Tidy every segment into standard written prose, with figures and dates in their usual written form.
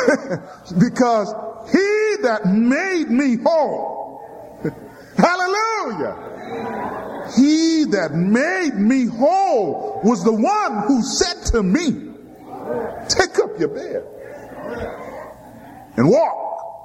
Because he that made me whole, hallelujah, he that made me whole was the one who said to me, take up your bed and walk.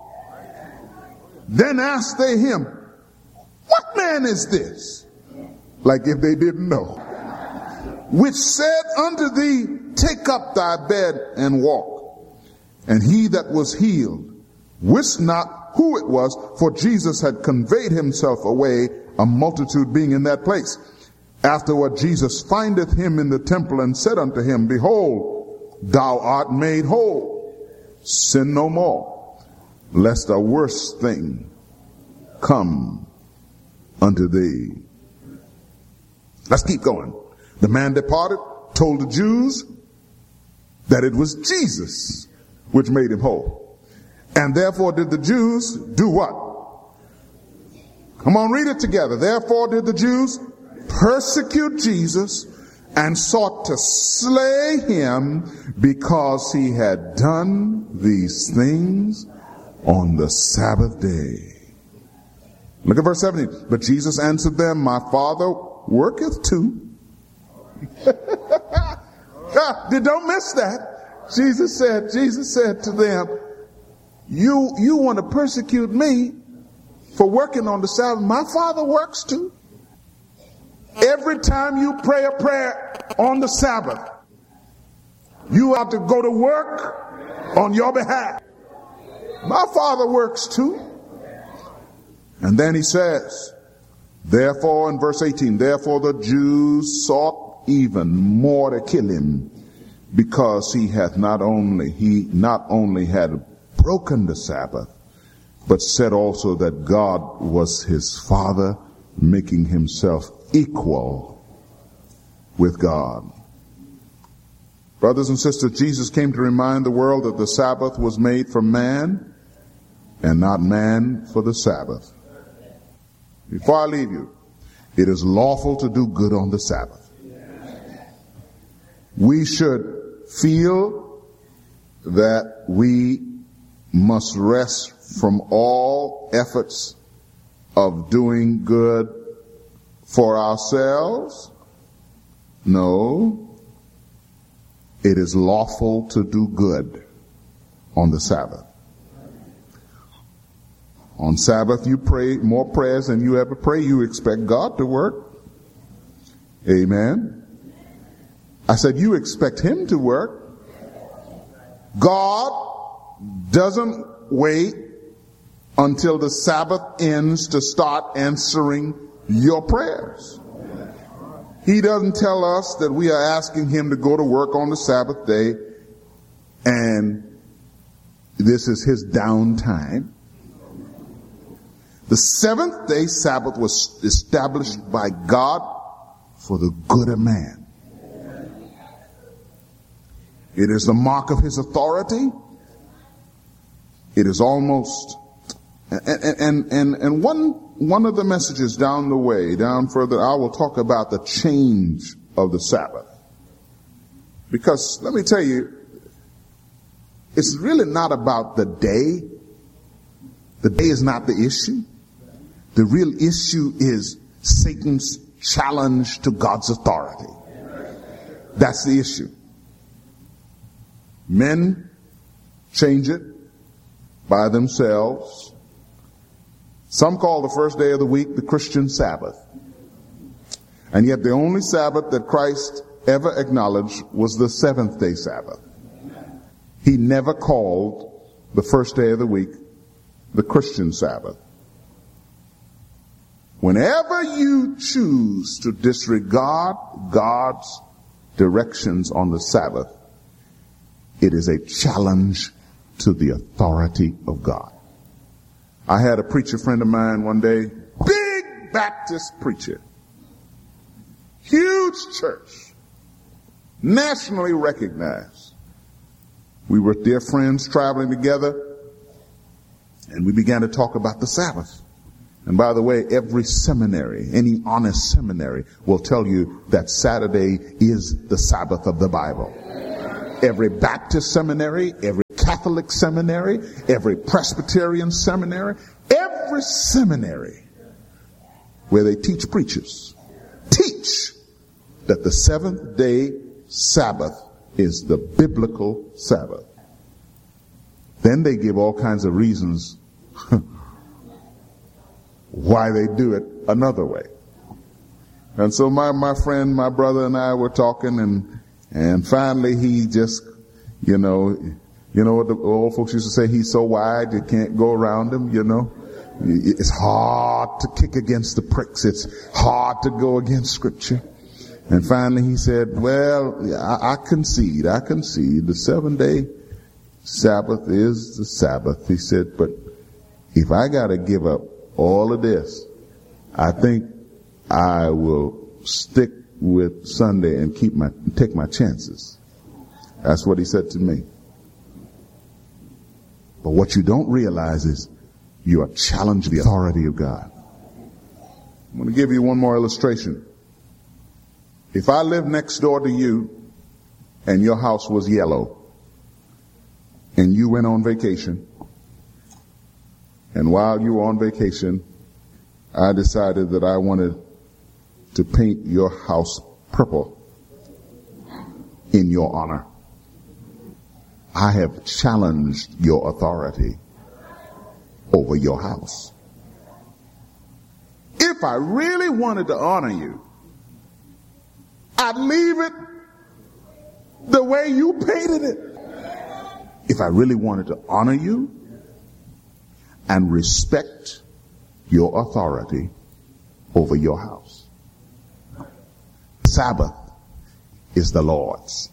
Then asked they him, what man is this? Like if they didn't know. Which said unto thee, take up thy bed and walk. And he that was healed wist not who it was, for Jesus had conveyed himself away, a multitude being in that place. Afterward Jesus findeth him in the temple and said unto him, behold, thou art made whole. Sin no more, lest a worse thing come unto thee. Let's keep going. The man departed, told the Jews that it was Jesus which made him whole. And therefore did the Jews do what? Come on, read it together. Therefore did the Jews persecute Jesus and sought to slay him because he had done these things on the Sabbath day. Look at verse 17. But Jesus answered them, my Father worketh too. Don't miss that. Jesus said to them, you want to persecute me for working on the Sabbath. My Father works too. Every time you pray a prayer on the Sabbath, you have to go to work on your behalf. My Father works too. And then he says, therefore, in verse 18, therefore the Jews sought even more to kill him, because he not only had broken the Sabbath, but said also that God was his Father, making himself equal with God. Brothers and sisters, Jesus came to remind the world that the Sabbath was made for man and not man for the Sabbath. Before I leave you, it is lawful to do good on the Sabbath. We should feel that we must rest from all efforts of doing good for ourselves. No, it is lawful to do good on the Sabbath. On Sabbath, you pray more prayers than you ever pray. You expect God to work. Amen. I said you expect him to work. God doesn't wait until the Sabbath ends to start answering your prayers. He doesn't tell us that we are asking him to go to work on the Sabbath day and this is his downtime. The seventh day Sabbath was established by God for the good of man. It is the mark of his authority. It is almost, and one of the messages down the way, down further, I will talk about the change of the Sabbath. Because let me tell you, it's really not about the day. The day is not the issue. The real issue is Satan's challenge to God's authority. That's the issue. Men change it by themselves. Some call the first day of the week the Christian Sabbath. And yet the only Sabbath that Christ ever acknowledged was the seventh day Sabbath. He never called the first day of the week the Christian Sabbath. Whenever you choose to disregard God's directions on the Sabbath, it is a challenge to the authority of God. I had a preacher friend of mine one day, big Baptist preacher, huge church, nationally recognized. We were dear friends traveling together, and we began to talk about the Sabbath. And by the way, every seminary, any honest seminary, will tell you that Saturday is the Sabbath of the Bible. Every Baptist seminary, every Catholic Catholic seminary, every Presbyterian seminary, every seminary where they teach preachers, teach that the seventh-day Sabbath is the biblical Sabbath. Then they give all kinds of reasons why they do it another way. And so my friend, my brother and I were talking, and finally he just, you know what the old folks used to say, he's so wide you can't go around him, you know. It's hard to kick against the pricks. It's hard to go against Scripture. And finally he said, well, I concede. The 7-day Sabbath is the Sabbath. He said, but if I got to give up all of this, I think I will stick with Sunday and take my chances. That's what he said to me. But what you don't realize is you are challenging the authority of God. I'm going to give you one more illustration. If I lived next door to you and your house was yellow and you went on vacation, and while you were on vacation, I decided that I wanted to paint your house purple in your honor, I have challenged your authority over your house. If I really wanted to honor you, I'd leave it the way you painted it. If I really wanted to honor you and respect your authority over your house. Sabbath is the Lord's.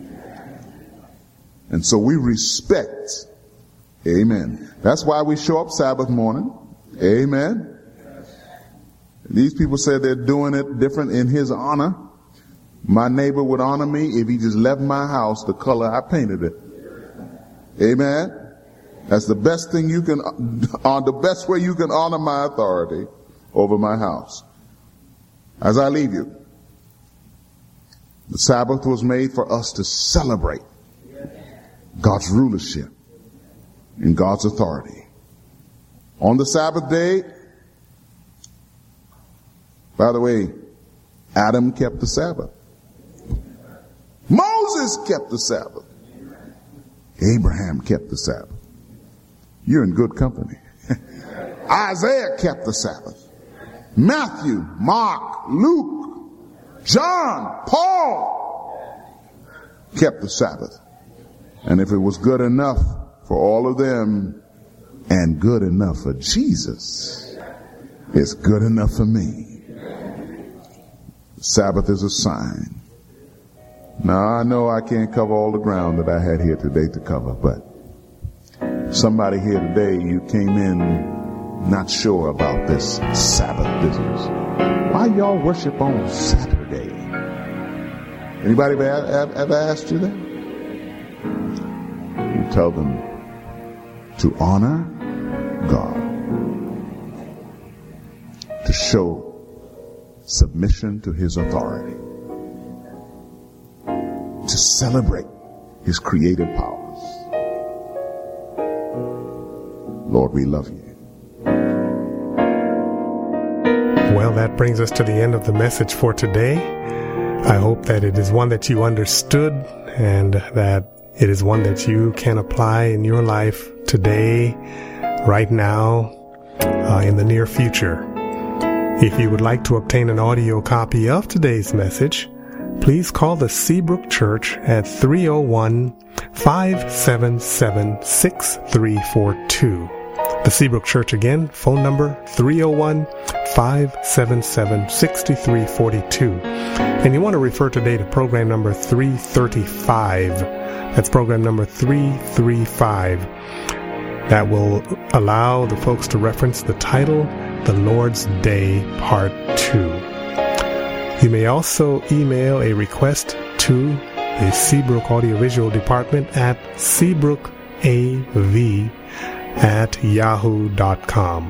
And so we respect. Amen. That's why we show up Sabbath morning. Amen. These people said they're doing it different in his honor. My neighbor would honor me if he just left my house the color I painted it. Amen. That's the best thing you can, the best way you can honor my authority over my house. As I leave you, the Sabbath was made for us to celebrate God's rulership and God's authority. On the Sabbath day, by the way, Adam kept the Sabbath. Moses kept the Sabbath. Abraham kept the Sabbath. You're in good company. Isaiah kept the Sabbath. Matthew, Mark, Luke, John, Paul kept the Sabbath. And if it was good enough for all of them and good enough for Jesus, it's good enough for me. The Sabbath is a sign. Now, I know I can't cover all the ground that I had here today to cover, but somebody here today, you came in not sure about this Sabbath business. Why y'all worship on Saturday? Anybody ever asked you that? You tell them to honor God, to show submission to his authority, to celebrate his creative powers. Lord, we love you. Well, that brings us to the end of the message for today. I hope that it is one that you understood and that it is one that you can apply in your life today, right now, in the near future. If you would like to obtain an audio copy of today's message, please call the Seabrook Church at 301-577-6342. The Seabrook Church again, phone number 301-577-6342. And you want to refer today to program number 335. That's program number 335. That will allow the folks to reference the title, The Lord's Day, Part 2. You may also email a request to the Seabrook Audiovisual Department at seabrookav@yahoo.com.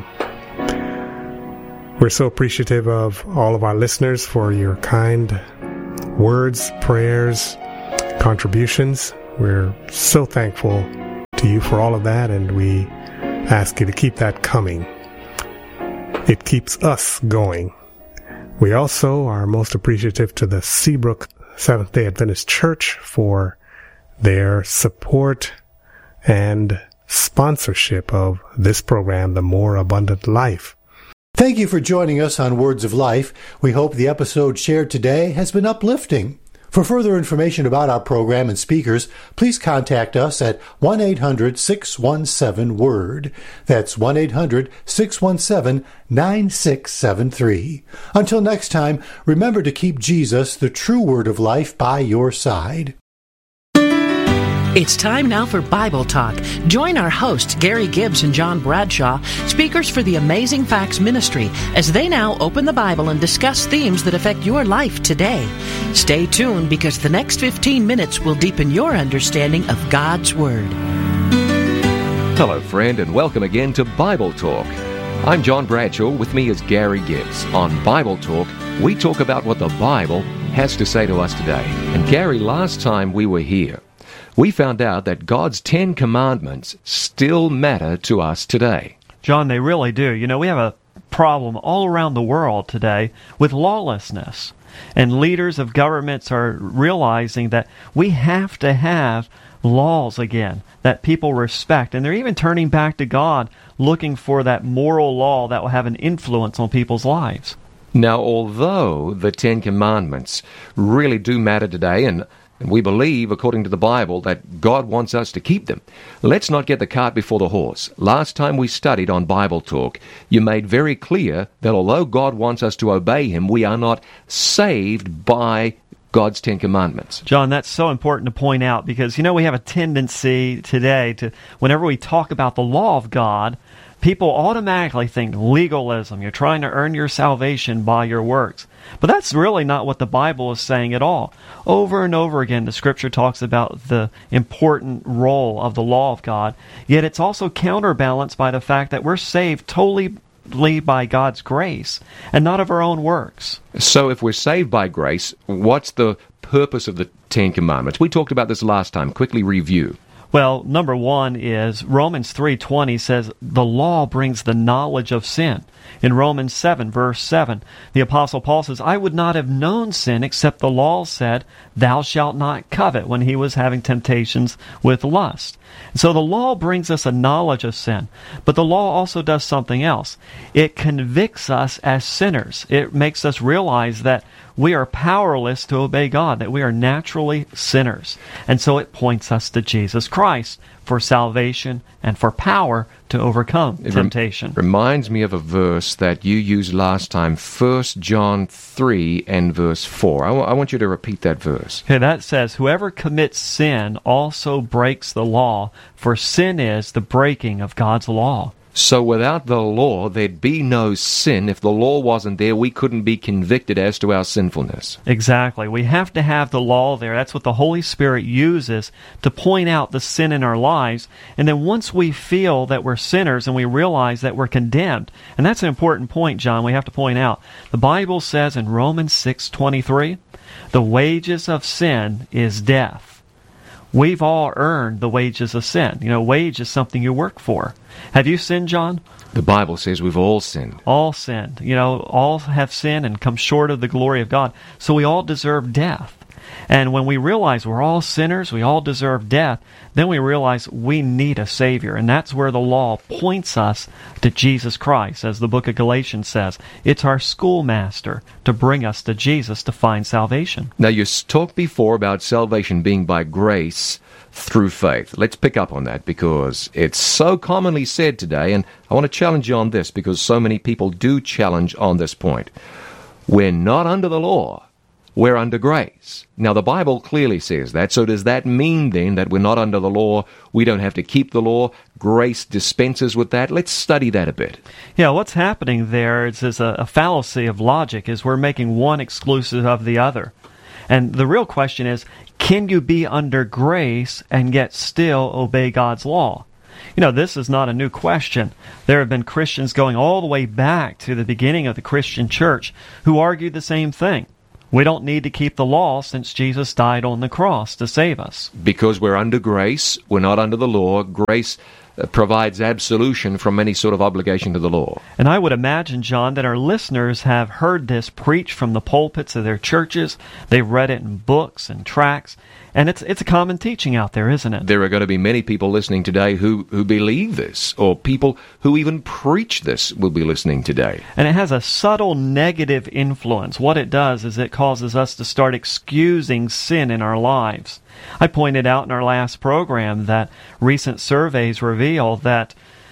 We're so appreciative of all of our listeners for your kind words, prayers, contributions. We're so thankful to you for all of that, and we ask you to keep that coming. It keeps us going. We also are most appreciative to the Seabrook Seventh-day Adventist Church for their support and sponsorship of this program, The More Abundant Life. Thank you for joining us on Words of Life. We hope the episode shared today has been uplifting. For further information about our program and speakers, please contact us at 1-800-617-WORD. That's 1-800-617-9673. Until next time, remember to keep Jesus, the true Word of life, by your side. It's time now for Bible Talk. Join our hosts, Gary Gibbs and John Bradshaw, speakers for the Amazing Facts Ministry, as they now open the Bible and discuss themes that affect your life today. Stay tuned, because the next 15 minutes will deepen your understanding of God's Word. Hello, friend, and welcome again to Bible Talk. I'm John Bradshaw. With me is Gary Gibbs. On Bible Talk, we talk about what the Bible has to say to us today. And Gary, last time we were here, we found out that God's 10 Commandments still matter to us today. John, they really do. You know, we have a problem all around the world today with lawlessness. And leaders of governments are realizing that we have to have laws again that people respect. And they're even turning back to God, looking for that moral law that will have an influence on people's lives. Now, although the 10 Commandments really do matter today, and we believe, according to the Bible, that God wants us to keep them, let's not get the cart before the horse. Last time we studied on Bible Talk, you made very clear that although God wants us to obey Him, we are not saved by God's 10 Commandments. John, that's so important to point out, because, you know, we have a tendency today to, whenever we talk about the law of God, people automatically think legalism. You're trying to earn your salvation by your works. But that's really not what the Bible is saying at all. Over and over again, the Scripture talks about the important role of the law of God, yet it's also counterbalanced by the fact that we're saved totally by God's grace and not of our own works. So if we're saved by grace, what's the purpose of the 10 Commandments? We talked about this last time. Quickly review. Well, number one is Romans 3:20 says the law brings the knowledge of sin. In Romans 7, verse 7, the Apostle Paul says, I would not have known sin except the law said, thou shalt not covet, when he was having temptations with lust. And so the law brings us a knowledge of sin. But the law also does something else. It convicts us as sinners. It makes us realize that we are powerless to obey God, that we are naturally sinners. And so it points us to Jesus Christ for salvation and for power to overcome temptation. Reminds me of a verse that you used last time, 1 John 3 and verse 4. I want you to repeat that verse. Okay, that says, whoever commits sin also breaks the law, for sin is the breaking of God's law. So without the law, there'd be no sin. If the law wasn't there, we couldn't be convicted as to our sinfulness. Exactly. We have to have the law there. That's what the Holy Spirit uses to point out the sin in our lives. And then once we feel that we're sinners and we realize that we're condemned, and that's an important point, John, we have to point out. The Bible says in Romans 6:23, the wages of sin is death. We've all earned the wages of sin. You know, wage is something you work for. Have you sinned, John? The Bible says we've all sinned. All sinned. You know, all have sinned and come short of the glory of God. So we all deserve death. And when we realize we're all sinners, we all deserve death, then we realize we need a Savior. And that's where the law points us to Jesus Christ. As the book of Galatians says, it's our schoolmaster to bring us to Jesus to find salvation. Now, you talked before about salvation being by grace through faith. Let's pick up on that, because it's so commonly said today, and I want to challenge you on this, because so many people do challenge on this point. We're not under the law. We're under grace. Now, the Bible clearly says that, so does that mean then that we're not under the law, we don't have to keep the law, grace dispenses with that? Let's study that a bit. Yeah, what's happening there is a fallacy of logic, is we're making one exclusive of the other. And the real question is, can you be under grace and yet still obey God's law? You know, this is not a new question. There have been Christians going all the way back to the beginning of the Christian church who argued the same thing. We don't need to keep the law since Jesus died on the cross to save us. Because we're under grace, we're not under the law. Grace provides absolution from any sort of obligation to the law. And I would imagine, John, that our listeners have heard this preached from the pulpits of their churches. They've read it in books and tracts. And it's a common teaching out there, isn't it? There are going to be many people listening today who believe this, or people who even preach this will be listening today. And it has a subtle negative influence. What it does is it causes us to start excusing sin in our lives. I pointed out in our last program that recent surveys reveal that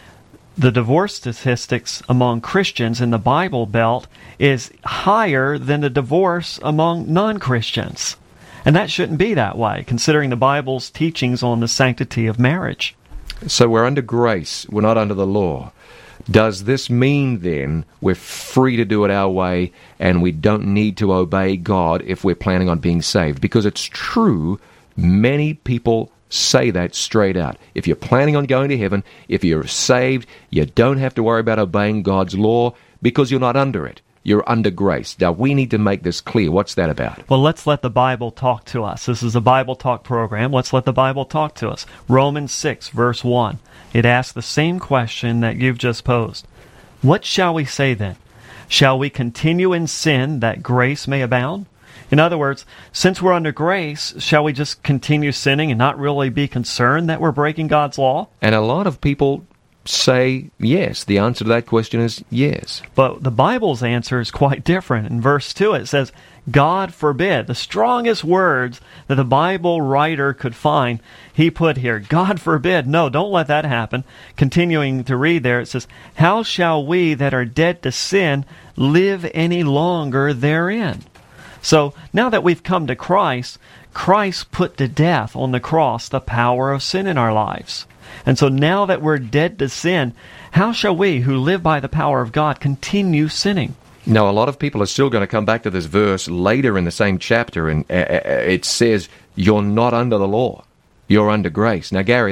the divorce statistics among Christians in the Bible Belt is higher than the divorce among non-Christians. And that shouldn't be that way, considering the Bible's teachings on the sanctity of marriage. So we're under grace, we're not under the law. Does this mean then we're free to do it our way and we don't need to obey God if we're planning on being saved? Because it's true, many people say that straight out. If you're planning on going to heaven, if you're saved, you don't have to worry about obeying God's law because you're not under it. You're under grace. Now, we need to make this clear. What's that about? Well, let's let the Bible talk to us. This is a Bible Talk program. Let's let the Bible talk to us. Romans 6, verse 1. It asks the same question that you've just posed. What shall we say then? Shall we continue in sin that grace may abound? In other words, since we're under grace, shall we just continue sinning and not really be concerned that we're breaking God's law? And a lot of people say yes. The answer to that question is yes. But the Bible's answer is quite different. In verse 2 it says, God forbid. The strongest words that the Bible writer could find, he put here. God forbid. No, don't let that happen. Continuing to read there, it says, how shall we that are dead to sin live any longer therein? So now that we've come to Christ, Christ put to death on the cross the power of sin in our lives. And so now that we're dead to sin, how shall we who live by the power of God continue sinning? Now, a lot of people are still going to come back to this verse later in the same chapter, and it says, you're not under the law. You're under grace. Now, Gary,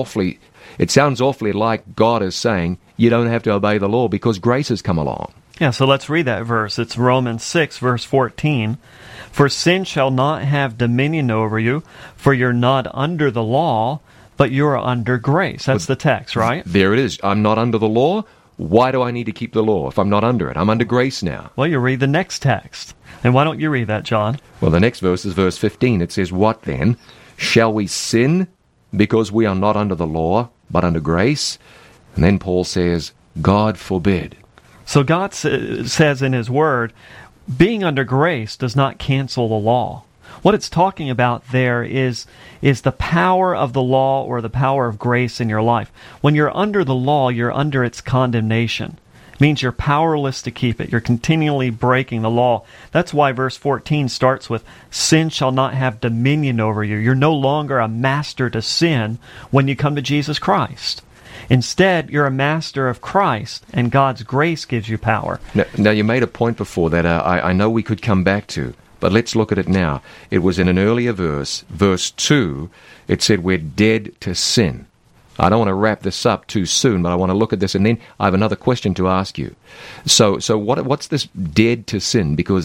it sounds awfully like God is saying you don't have to obey the law because grace has come along. Yeah, so let's read that verse. It's Romans 6, verse 14. For sin shall not have dominion over you, for you're not under the law, but you're under grace. That's the text, right? There it is. I'm not under the law. Why do I need to keep the law if I'm not under it? I'm under grace now. Well, you read the next text. And why don't you read that, John? Well, the next verse is verse 15. It says, what then? Shall we sin because we are not under the law, but under grace? And then Paul says, God forbid. So God says in His Word, being under grace does not cancel the law. What it's talking about there is the power of the law or the power of grace in your life. When you're under the law, you're under its condemnation. It means you're powerless to keep it. You're continually breaking the law. That's why verse 14 starts with, sin shall not have dominion over you. You're no longer a master to sin when you come to Jesus Christ. Instead, you're a master of Christ, and God's grace gives you power. Now you made a point before that I know we could come back to. But let's look at it now. It was in an earlier verse, verse 2, it said we're dead to sin. I don't want to wrap this up too soon, but I want to look at this, and then I have another question to ask you. So what's this dead to sin? Because